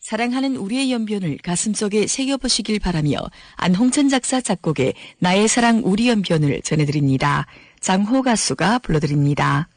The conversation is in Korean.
사랑하는 우리의 연변을 가슴속에 새겨보시길 바라며 안홍천 작사 작곡의 나의 사랑 우리 연변을 전해드립니다. 장호 가수가 불러드립니다.